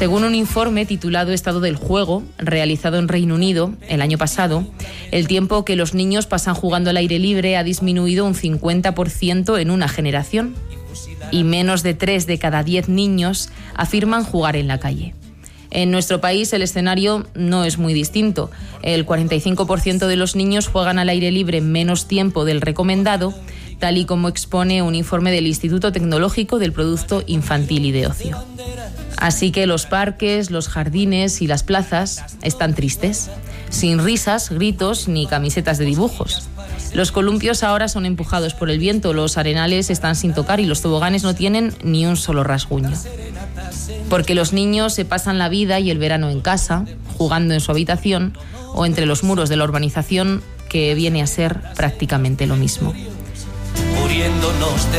Según un informe titulado Estado del Juego, realizado en Reino Unido el año pasado, el tiempo que los niños pasan jugando al aire libre ha disminuido un 50% en una generación, y menos de 3 de cada 10 niños afirman jugar en la calle. En nuestro país el escenario no es muy distinto. El 45% de los niños juegan al aire libre menos tiempo del recomendado, tal y como expone un informe del Instituto Tecnológico del Producto Infantil y de Ocio. Así que los parques, los jardines y las plazas están tristes, sin risas, gritos ni camisetas de dibujos. Los columpios ahora son empujados por el viento, los arenales están sin tocar y los toboganes no tienen ni un solo rasguño. Porque los niños se pasan la vida y el verano en casa, jugando en su habitación o entre los muros de la urbanización, que viene a ser prácticamente lo mismo. Muriéndonos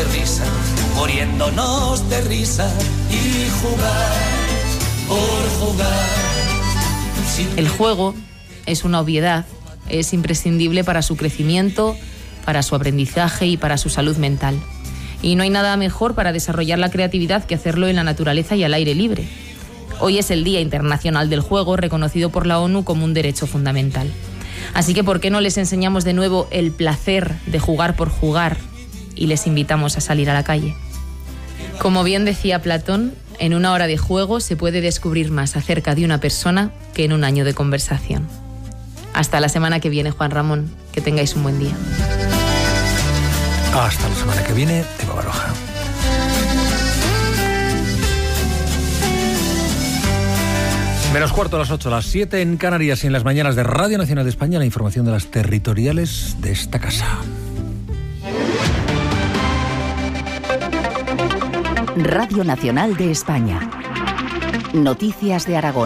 de risa y jugar por jugar. El juego es una obviedad, es imprescindible para su crecimiento, para su aprendizaje y para su salud mental. Y no hay nada mejor para desarrollar la creatividad que hacerlo en la naturaleza y al aire libre. Hoy es el Día Internacional del Juego, reconocido por la ONU como un derecho fundamental. Así que, ¿por qué no les enseñamos de nuevo el placer de jugar por jugar y les invitamos a salir a la calle? Como bien decía Platón, en una hora de juego se puede descubrir más acerca de una persona que en un año de conversación. Hasta la semana que viene, Juan Ramón. Que tengáis un buen día. Hasta la semana que viene, Eva Baroja. Menos cuarto a las 8, a las 7 en Canarias y en las mañanas de Radio Nacional de España, la información de las territoriales de esta casa. Radio Nacional de España. Noticias de Aragón.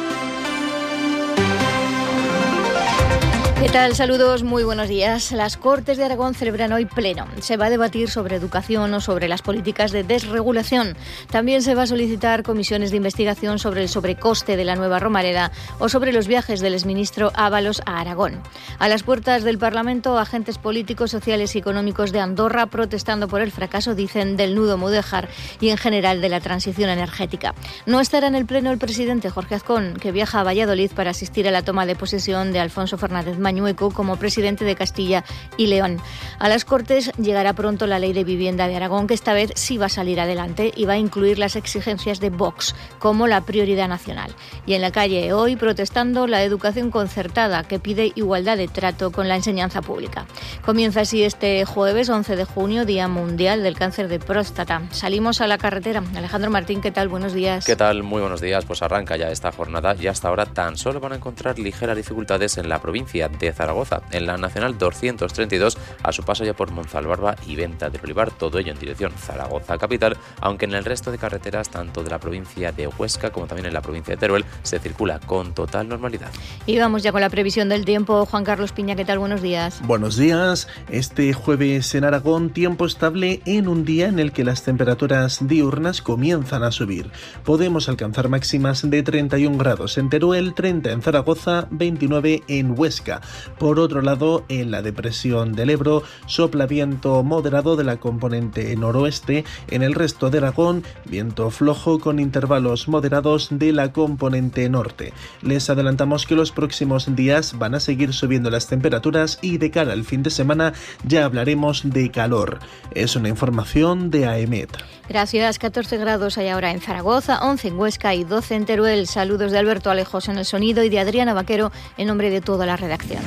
¿Qué tal? Saludos, muy buenos días. Las Cortes de Aragón celebran hoy pleno. Se va a debatir sobre educación o sobre las políticas de desregulación. También se va a solicitar comisiones de investigación sobre el sobrecoste de la nueva Romareda o sobre los viajes del exministro Ábalos a Aragón. A las puertas del Parlamento, agentes políticos, sociales y económicos de Andorra protestando por el fracaso, dicen, del nudo Mudéjar y en general de la transición energética. No estará en el pleno el presidente Jorge Azcón, que viaja a Valladolid para asistir a la toma de posesión de Alfonso Fernández Mañueco como presidente de Castilla y León. A las Cortes llegará pronto la Ley de Vivienda de Aragón, que esta vez sí va a salir adelante y va a incluir las exigencias de Vox como la prioridad nacional. Y en la calle hoy protestando la educación concertada, que pide igualdad de trato con la enseñanza pública. Comienza así este jueves 11 de junio, Día Mundial del Cáncer de Próstata. Salimos a la carretera. Alejandro Martín, ¿qué tal? Buenos días. ¿Qué tal? Muy buenos días. Pues arranca ya esta jornada y hasta ahora tan solo van a encontrar ligeras dificultades en la provincia de Zaragoza, en la Nacional 232, a su paso ya por Monzalbarba y Venta del Olivar, todo ello en dirección Zaragoza capital, aunque en el resto de carreteras, tanto de la provincia de Huesca como también en la provincia de Teruel, se circula con total normalidad. Y vamos ya con la previsión del tiempo. Juan Carlos Piña, ¿qué tal? Buenos días. Buenos días. Este jueves en Aragón, tiempo estable en un día en el que las temperaturas diurnas comienzan a subir. Podemos alcanzar máximas de 31 grados en Teruel, 30 en Zaragoza, 29 en Huesca. Por otro lado, en la depresión del Ebro sopla viento moderado de la componente noroeste. En el resto de Aragón, viento flojo con intervalos moderados de la componente norte. Les adelantamos que los próximos días van a seguir subiendo las temperaturas y de cara al fin de semana ya hablaremos de calor. Es una información de AEMET. Gracias. 14 grados hay ahora en Zaragoza, 11 en Huesca y 12 en Teruel. Saludos de Alberto Alejos en el sonido y de Adriana Vaquero en nombre de toda la redacción.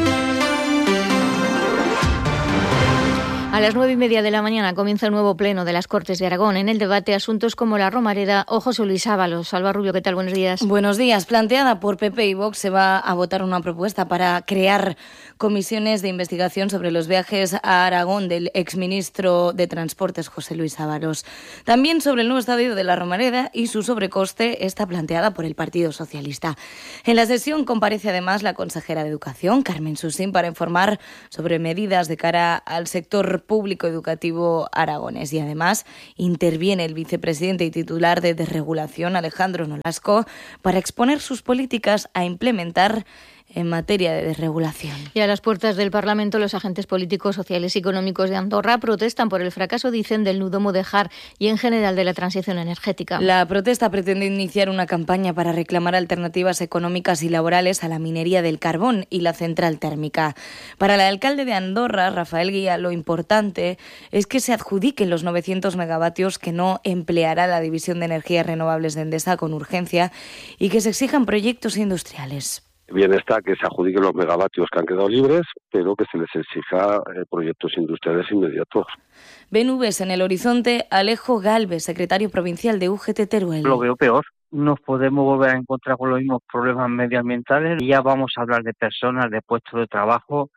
A las 9:30 de la mañana comienza el nuevo pleno de las Cortes de Aragón. En el debate, asuntos como la Romareda o José Luis Ábalos. Alba Rubio, ¿qué tal? Buenos días. Buenos días. Planteada por PP y Vox, se va a votar una propuesta para crear comisiones de investigación sobre los viajes a Aragón del exministro de Transportes, José Luis Ábalos. También sobre el nuevo estadio de la Romareda y su sobrecoste está planteada por el Partido Socialista. En la sesión comparece además la consejera de Educación, Carmen Susín, para informar sobre medidas de cara al sector público educativo aragonés. Y además interviene el vicepresidente y titular de Desregulación, Alejandro Nolasco, para exponer sus políticas a implementar en materia de desregulación. Y a las puertas del Parlamento, los agentes políticos, sociales y económicos de Andorra protestan por el fracaso, dicen, del nudo Mudéjar y en general de la transición energética. La protesta pretende iniciar una campaña para reclamar alternativas económicas y laborales a la minería del carbón y la central térmica. Para el alcalde de Andorra, Rafael Guía, lo importante es que se adjudiquen los 900 megavatios que no empleará la División de Energías Renovables de Endesa con urgencia y que se exijan proyectos industriales. Bien está que se adjudiquen los megavatios que han quedado libres, pero que se les exija proyectos industriales inmediatos. Ven nubes en el horizonte. Alejo Galvez, secretario provincial de UGT Teruel. Lo veo peor. Nos podemos volver a encontrar con los mismos problemas medioambientales. Ya vamos a hablar de personas, de puestos de trabajo,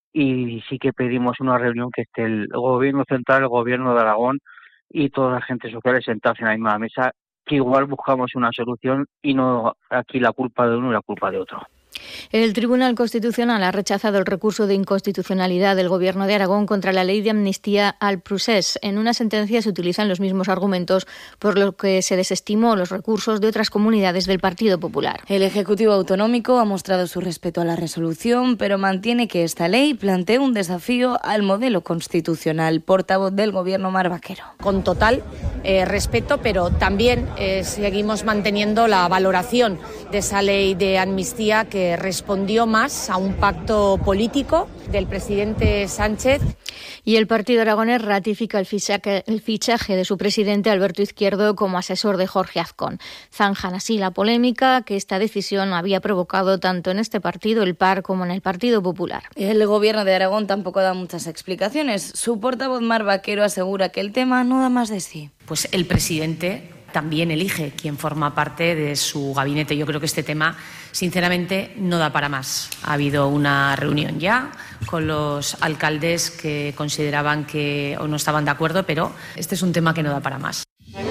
y sí que pedimos una reunión que esté el Gobierno central, el Gobierno de Aragón y toda la gente social sentados en la misma mesa, que igual buscamos una solución y no aquí la culpa de uno y la culpa de otro. El Tribunal Constitucional ha rechazado el recurso de inconstitucionalidad del Gobierno de Aragón contra la ley de amnistía al procés. En una sentencia se utilizan los mismos argumentos, por lo que se desestimó los recursos de otras comunidades del Partido Popular. El Ejecutivo Autonómico ha mostrado su respeto a la resolución, pero mantiene que esta ley plantea un desafío al modelo constitucional. Portavoz del Gobierno, Mar Vaquero. Con total respeto, pero también seguimos manteniendo la valoración de esa ley de amnistía que respondió más a un pacto político del presidente Sánchez. Y el Partido Aragonés ratifica el fichaje de su presidente Alberto Izquierdo como asesor de Jorge Azcón. Zanjan así la polémica que esta decisión había provocado tanto en este partido, el PAR, como en el Partido Popular. El Gobierno de Aragón tampoco da muchas explicaciones. Su portavoz, Mar Vaquero, asegura que el tema no da más de sí. Pues el presidente también elige quién forma parte de su gabinete. Yo creo que este tema, sinceramente, no da para más. Ha habido una reunión ya con los alcaldes que consideraban que o no estaban de acuerdo, pero este es un tema que no da para más.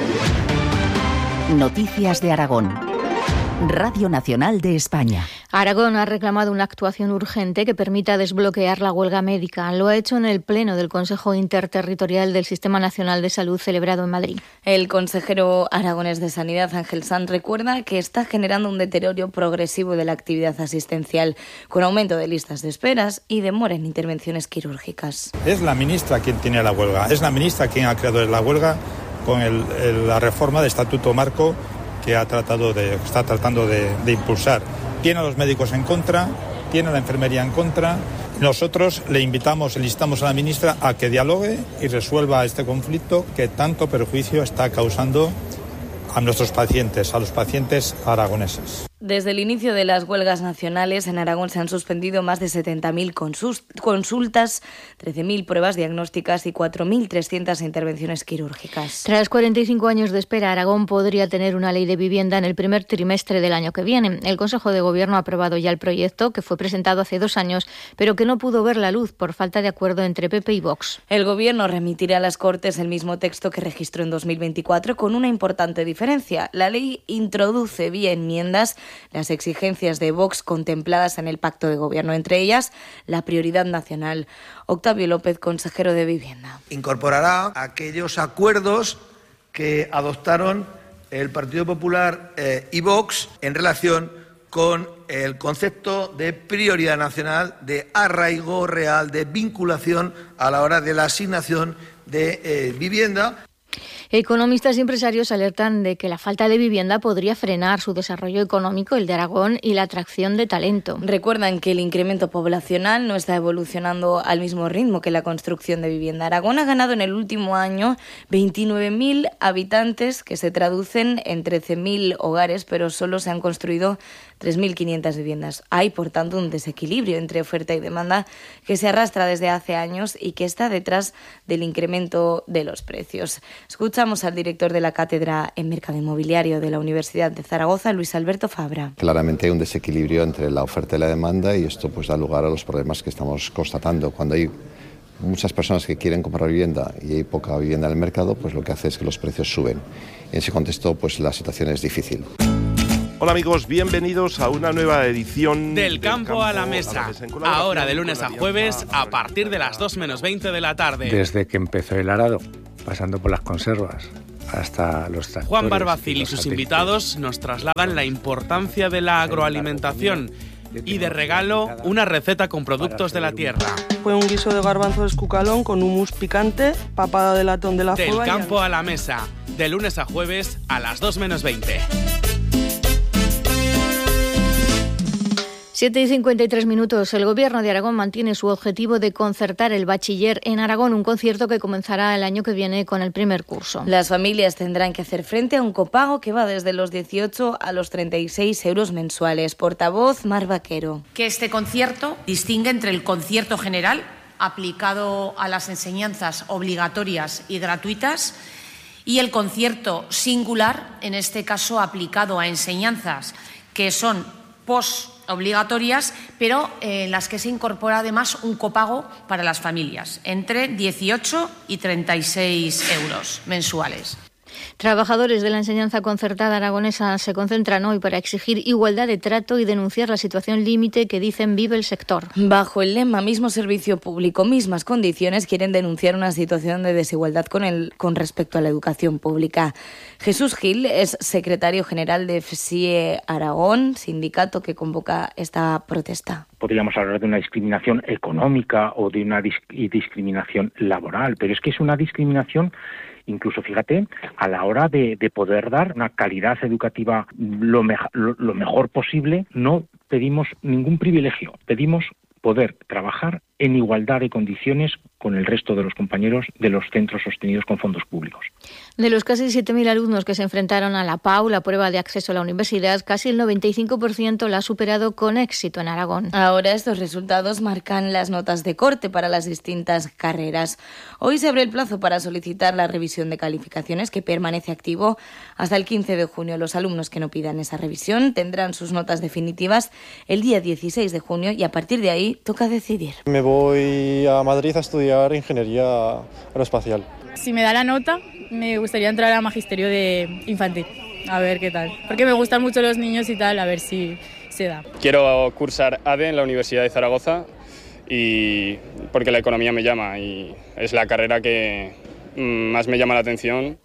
Noticias de Aragón. Radio Nacional de España. Aragón ha reclamado una actuación urgente que permita desbloquear la huelga médica. Lo ha hecho en el Pleno del Consejo Interterritorial del Sistema Nacional de Salud celebrado en Madrid. El consejero aragonés de Sanidad, Ángel Sanz, recuerda que está generando un deterioro progresivo de la actividad asistencial, con aumento de listas de esperas y demora en intervenciones quirúrgicas. Es la ministra quien tiene la huelga, es la ministra quien ha creado la huelga con la reforma del Estatuto Marco que está tratando de impulsar. Tiene a los médicos en contra, tiene a la enfermería en contra. Nosotros le instamos a la ministra a que dialogue y resuelva este conflicto que tanto perjuicio está causando a nuestros pacientes, a los pacientes aragoneses. Desde el inicio de las huelgas nacionales, en Aragón se han suspendido más de 70.000 consultas, 13.000 pruebas diagnósticas y 4.300 intervenciones quirúrgicas. Tras 45 años de espera, Aragón podría tener una ley de vivienda en el primer trimestre del año que viene. El Consejo de Gobierno ha aprobado ya el proyecto, que fue presentado hace 2 años, pero que no pudo ver la luz por falta de acuerdo entre PP y Vox. El Gobierno remitirá a las Cortes el mismo texto que registró en 2024, con una importante diferencia. La ley introduce vía enmiendas las exigencias de Vox contempladas en el pacto de gobierno, entre ellas la prioridad nacional. Octavio López, consejero de Vivienda. Incorporará aquellos acuerdos que adoptaron el Partido Popular y Vox en relación con el concepto de prioridad nacional, de arraigo real, de vinculación a la hora de la asignación de vivienda. Economistas y empresarios alertan de que la falta de vivienda podría frenar su desarrollo económico, el de Aragón, y la atracción de talento. Recuerdan que el incremento poblacional no está evolucionando al mismo ritmo que la construcción de vivienda. Aragón ha ganado en el último año 29.000 habitantes, que se traducen en 13.000 hogares, pero solo se han construido 3.500 viviendas. Hay, por tanto, un desequilibrio entre oferta y demanda que se arrastra desde hace años y que está detrás del incremento de los precios. Escuchamos al director de la Cátedra en Mercado Inmobiliario de la Universidad de Zaragoza, Luis Alberto Fabra. Claramente hay un desequilibrio entre la oferta y la demanda y esto pues da lugar a los problemas que estamos constatando. Cuando hay muchas personas que quieren comprar vivienda y hay poca vivienda en el mercado, pues lo que hace es que los precios suben. En ese contexto, pues la situación es difícil. Hola amigos, bienvenidos a una nueva edición del Campo a la Mesa. Ahora de lunes a jueves a partir de las 2:20 de la tarde. Desde que empezó el arado, pasando por las conservas, hasta los tractores. Juan Barbacil y sus invitados nos trasladan la importancia de la agroalimentación Y de regalo, una receta con productos de la tierra. Fue un guiso de garbanzo de escucalón con hummus picante, papada de latón de la Del Fueva. campo a la mesa, de lunes a jueves a las 2:20. 7:53. El Gobierno de Aragón mantiene su objetivo de concertar el bachiller en Aragón, un concierto que comenzará el año que viene con el primer curso. Las familias tendrán que hacer frente a un copago que va desde los 18 a los 36 euros mensuales. Portavoz Mar Vaquero. Que este concierto distingue entre el concierto general, aplicado a las enseñanzas obligatorias y gratuitas, y el concierto singular, en este caso aplicado a enseñanzas que son postobligatorias, pero en las que se incorpora además un copago para las familias, entre 18 y 36 euros mensuales. Trabajadores de la enseñanza concertada aragonesa se concentran hoy para exigir igualdad de trato y denunciar la situación límite que dicen vive el sector. Bajo el lema Mismo servicio público, mismas condiciones, quieren denunciar una situación de desigualdad con respecto a la educación pública. Jesús Gil es secretario general de FSIE Aragón, sindicato que convoca esta protesta. Podríamos hablar de una discriminación económica o de una discriminación laboral, pero es que es una discriminación incluso, fíjate, a la hora de poder dar una calidad educativa lo mejor posible. No pedimos ningún privilegio, pedimos poder trabajar en igualdad de condiciones con el resto de los compañeros de los centros sostenidos con fondos públicos. De los casi 7.000 alumnos que se enfrentaron a la PAU, la prueba de acceso a la universidad, casi el 95% la ha superado con éxito en Aragón. Ahora estos resultados marcan las notas de corte para las distintas carreras. Hoy se abre el plazo para solicitar la revisión de calificaciones, que permanece activo hasta el 15 de junio. Los alumnos que no pidan esa revisión tendrán sus notas definitivas el día 16 de junio y a partir de ahí toca decidir. Me voy a Madrid a estudiar ingeniería aeroespacial. Si me da la nota, me gustaría entrar a magisterio de infantil, a ver qué tal. Porque me gustan mucho los niños y tal, a ver si se da. Quiero cursar ADE en la Universidad de Zaragoza y porque la economía me llama y es la carrera que más me llama la atención.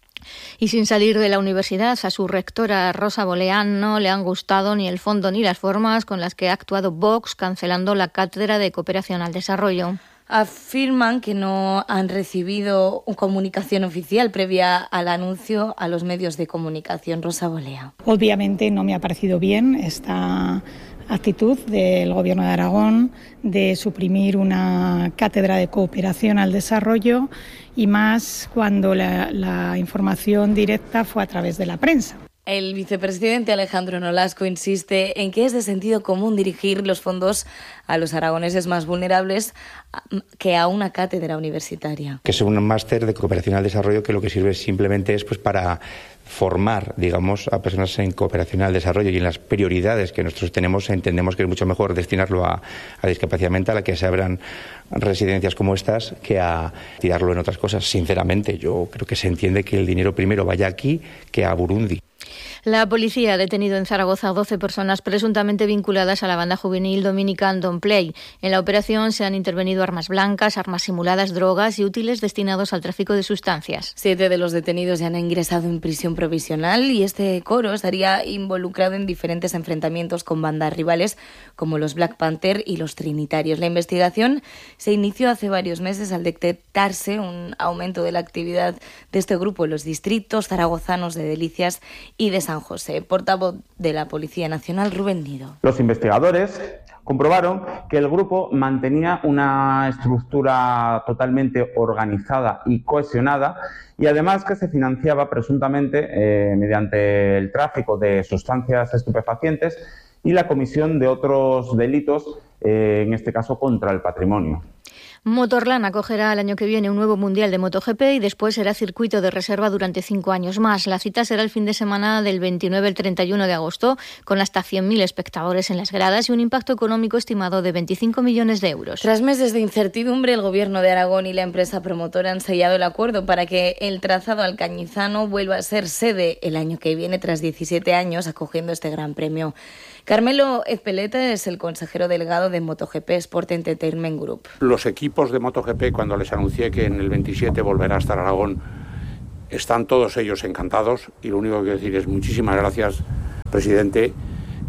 Y sin salir de la universidad, a su rectora Rosa Boleán no le han gustado ni el fondo ni las formas con las que ha actuado Vox, cancelando la cátedra de cooperación al desarrollo. Afirman que no han recibido una comunicación oficial previa al anuncio a los medios de comunicación. Rosa Bolea. Obviamente no me ha parecido bien esta actitud del Gobierno de Aragón de suprimir una cátedra de cooperación al desarrollo y más cuando la información directa fue a través de la prensa. El vicepresidente Alejandro Nolasco insiste en que es de sentido común dirigir los fondos a los aragoneses más vulnerables que a una cátedra universitaria. Que es un máster de cooperación al desarrollo que lo que sirve simplemente es para formar, digamos, a personas en cooperación al desarrollo y en las prioridades que nosotros tenemos. Entendemos que es mucho mejor destinarlo a discapacidad mental, a que se abran residencias como estas, que a tirarlo en otras cosas. Sinceramente, yo creo que se entiende que el dinero primero vaya aquí que a Burundi. La policía ha detenido en Zaragoza a 12 personas presuntamente vinculadas a la banda juvenil Dominican Don't Play. En la operación se han intervenido armas blancas, armas simuladas, drogas y útiles destinados al tráfico de sustancias. 7 de los detenidos ya han ingresado en prisión provisional y este coro estaría involucrado en diferentes enfrentamientos con bandas rivales como los Black Panther y los Trinitarios. La investigación se inició hace varios meses al detectarse un aumento de la actividad de este grupo en los distritos zaragozanos de Delicias y de San José. Portavoz de la Policía Nacional, Rubén Nido. Los investigadores comprobaron que el grupo mantenía una estructura totalmente organizada y cohesionada y además que se financiaba presuntamente mediante el tráfico de sustancias estupefacientes y la comisión de otros delitos, en este caso contra el patrimonio. Motorland acogerá el año que viene un nuevo Mundial de MotoGP y después será circuito de reserva durante 5 años más. La cita será el fin de semana del 29 al 31 de agosto, con hasta 100.000 espectadores en las gradas y un impacto económico estimado de 25 millones de euros. Tras meses de incertidumbre, el Gobierno de Aragón y la empresa promotora han sellado el acuerdo para que el trazado alcañizano vuelva a ser sede el año que viene, tras 17 años acogiendo este gran premio. Carmelo Ezpeleta es el consejero delegado de MotoGP Sport Entertainment Group. Los equipos de MotoGP, cuando les anuncié que en el 27 volverá a estar Aragón, están todos ellos encantados y lo único que quiero decir es muchísimas gracias, presidente,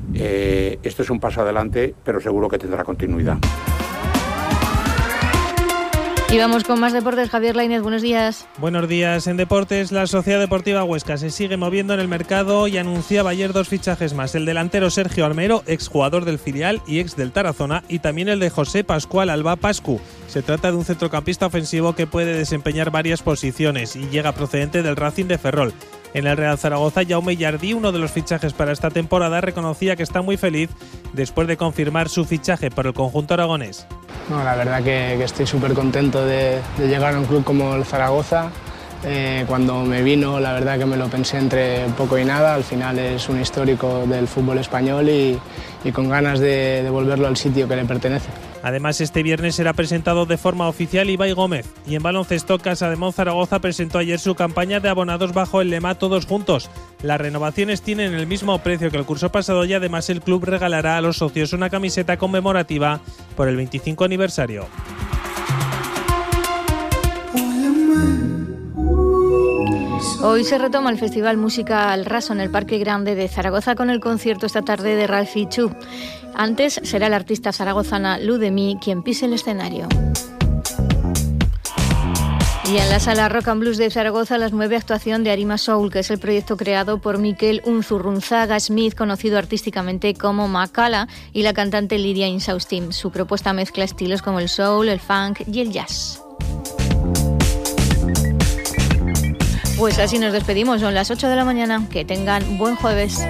Esto es un paso adelante, pero seguro que tendrá continuidad. Y vamos con más deportes. Javier Lainez, buenos días. Buenos días. En deportes, la Sociedad Deportiva Huesca se sigue moviendo en el mercado y anunciaba ayer 2 fichajes más. El delantero Sergio Almero, exjugador del filial y ex del Tarazona, y también el de José Pascual Alba Pascu. Se trata de un centrocampista ofensivo que puede desempeñar varias posiciones y llega procedente del Racing de Ferrol. En el Real Zaragoza, Jaume Jardí, uno de los fichajes para esta temporada, reconocía que está muy feliz después de confirmar su fichaje por el conjunto aragonés. No, la verdad que estoy súper contento de llegar a un club como el Zaragoza. Cuando me vino, la verdad que me lo pensé entre poco y nada. Al final es un histórico del fútbol español y con ganas de devolverlo al sitio que le pertenece. Además, este viernes será presentado de forma oficial Ibai Gómez. Y en baloncesto, Casademont Zaragoza presentó ayer su campaña de abonados bajo el lema Todos Juntos. Las renovaciones tienen el mismo precio que el curso pasado y además el club regalará a los socios una camiseta conmemorativa por el 25 aniversario. Hoy se retoma el Festival Música al Raso en el Parque Grande de Zaragoza con el concierto esta tarde de Ralphie Chu. Antes será la artista zaragozana Ludemí quien pise el escenario. Y en la sala Rock and Blues de Zaragoza, a las 9, actuación de Arima Soul, que es el proyecto creado por Miquel Unzurrunzaga Smith, conocido artísticamente como Macala, y la cantante Lidia Insaustim. Su propuesta mezcla estilos como el soul, el funk y el jazz. Pues así nos despedimos, son las 8 de la mañana. Que tengan buen jueves.